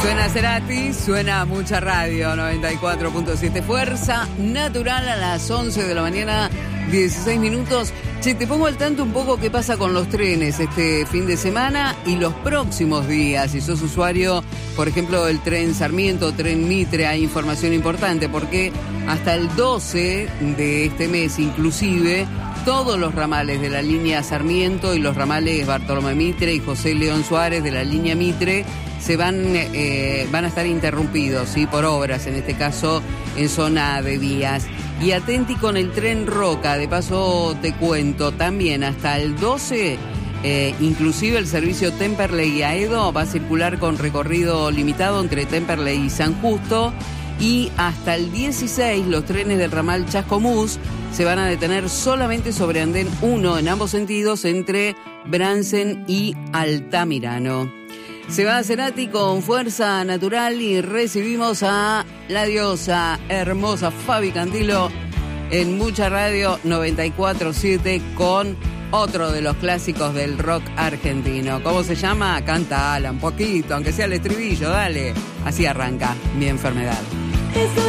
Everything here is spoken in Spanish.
Suena Cerati, suena mucha radio, 94.7. Fuerza Natural a las 11 de la mañana, 16 minutos. Che, te pongo al tanto un poco qué pasa con los trenes este fin de semana y los próximos días. Si sos usuario, por ejemplo, del tren Sarmiento, tren Mitre, hay información importante porque hasta el 12 de este mes, inclusive, todos los ramales de la línea Sarmiento y los ramales Bartolomé Mitre y José León Suárez de la línea Mitre se van a estar interrumpidos, ¿sí? Por obras, en este caso en zona de vías. Y atenti con el tren Roca, de paso te cuento, también hasta el 12, inclusive el servicio Temperley y Aedo va a circular con recorrido limitado entre Temperley y San Justo, y hasta el 16 los trenes del ramal Chascomús se van a detener solamente sobre andén 1 en ambos sentidos entre Bransen y Altamirano. Se va a Cerati con Fuerza Natural y recibimos a la diosa hermosa Fabi Cantilo en Mucha Radio 94.7 con otro de los clásicos del rock argentino. ¿Cómo se llama? Canta Alan, un poquito, aunque sea el estribillo, dale. Así arranca Mi Enfermedad.